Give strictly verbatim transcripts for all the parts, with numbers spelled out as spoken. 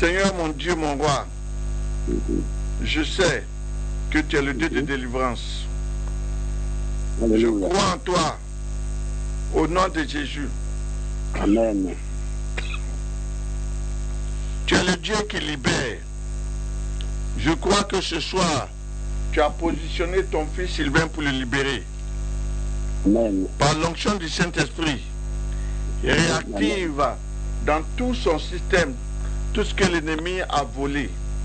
Seigneur mon Dieu, mon roi, je sais que tu es le Dieu de délivrance. Je crois en toi. Au nom de Jésus. Amen. Tu es le Dieu qui libère. Je crois que ce soir, tu as positionné ton fils Sylvain pour le libérer. Amen. Par l'onction du Saint-Esprit, réactive dans tout son système tout ce que l'ennemi a volé.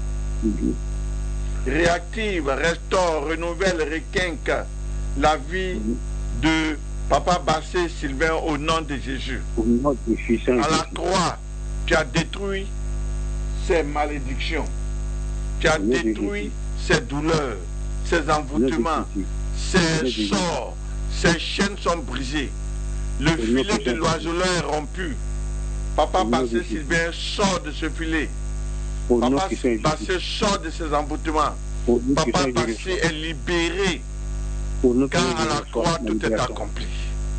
Réactive, restaure, renouvelle, requinque la vie de Papa Bassé Sylvain au nom de Jésus. À la croix, tu as détruit ses malédictions. Tu as détruit ses douleurs, ses envoûtements, ses sorts, ses chaînes sont brisées. Le filet de l'oiseleur est rompu. Papa Bassé Sylvain sort de ce filet. Papa Bassé sort de ses envoûtements. Papa Bassé est libéré. Car à la croix, tout est accompli.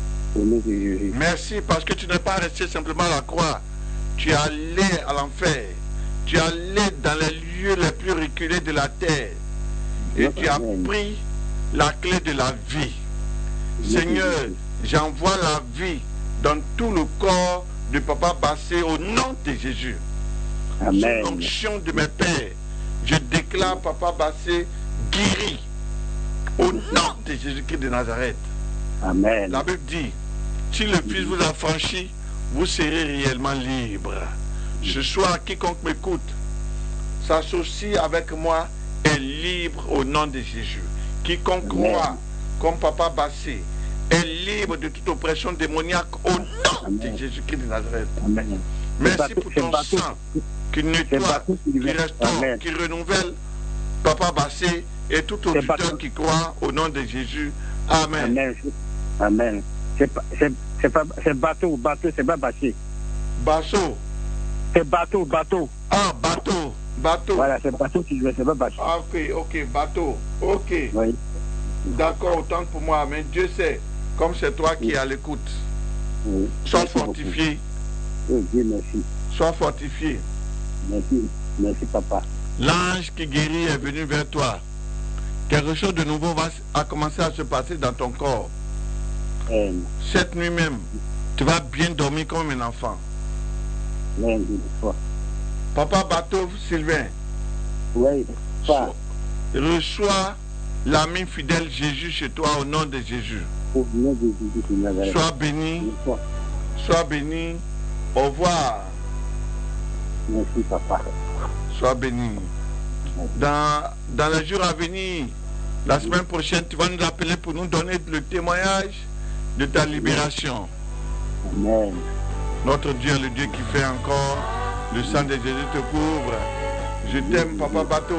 Merci parce que tu n'es pas resté simplement à la croix. Tu es allé à l'enfer. Tu es allé dans les lieux les plus reculés de la terre. Et tu as pris la clé de la vie. Seigneur, j'envoie la vie dans tout le corps de Papa Bassé au nom de Jésus. Amen. Sous l'onction de mes pères, je déclare Papa Bassé guéri au nom de Jésus-Christ de Nazareth. Amen. La Bible dit, si le Fils vous a franchi, vous serez réellement libre. Ce soir, quiconque m'écoute, s'associe avec moi, est libre au nom de Jésus. Quiconque croit, comme Papa Bassé, est libre de toute oppression démoniaque au nom Amen. De Jésus-Christ de Nazareth. Amen. Merci pour ton sang qui nettoie, qui restaure, Amen. Qui renouvelle Papa Bassé et tout auditeur qui croit au nom de Jésus. Amen. Amen. Amen. C'est pas, c'est pas, c'est bateau, bateau, c'est pas Bassé. Bateau. C'est bateau, bateau. Ah, bateau, bateau. Voilà, c'est bateau qui joue, c'est pas Bassé. Ah, ok, ok, bateau. Ok. Oui. D'accord, autant pour moi, mais Dieu sait, comme c'est toi qui es à l'écoute. Oui. Sois fortifié. Oui, Dieu merci. Sois fortifié. Merci, merci papa. L'ange qui guérit est venu vers toi. Quelque chose de nouveau va a commencé à se passer dans ton corps. Amen. Cette nuit même, tu vas bien dormir comme un enfant. Amen. Papa Bateau Sylvain. Oui, papa. Reçois l'ami fidèle Jésus chez toi au nom de Jésus. Au nom de Jésus. Sois béni. Sois béni. Au revoir. Merci papa. Sois béni. Dans, dans les jours à venir, la semaine prochaine, tu vas nous appeler pour nous donner le témoignage de ta libération. Amen. Notre Dieu est le Dieu qui fait encore. Le sang de Jésus te couvre. Je t'aime, Papa Bateau.